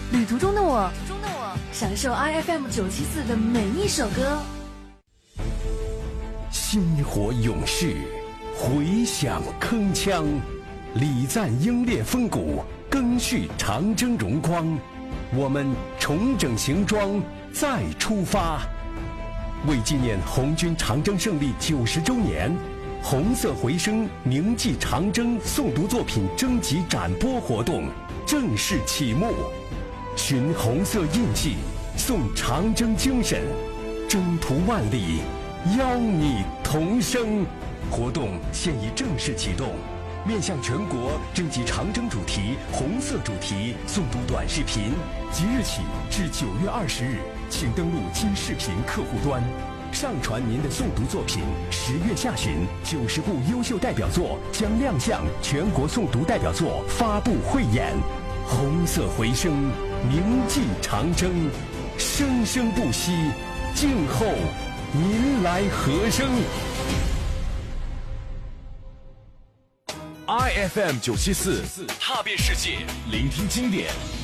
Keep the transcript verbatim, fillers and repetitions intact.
旅途中的我，中的我，享受 I F M 九七四的每一首歌。 薪火勇士，回响铿锵，礼赞英烈风骨，赓续长征荣光。我们重整行装，再出发。为纪念红军长征胜利九十周年，红色回声铭记长征诵读作品征集展播活动正式启幕。寻红色印记，颂长征精神，征途万里，邀你同声。活动现已正式启动，面向全国征集长征主题、红色主题诵读短视频，即日起至九月二十日，请登录金视频客户端，上传您的诵读作品。十月下旬，九十部优秀代表作将亮相全国诵读代表作发布汇演。红色回声，铭记长征，生生不息，静候您来和声。 I F M 九七四，踏遍世界，聆听经典，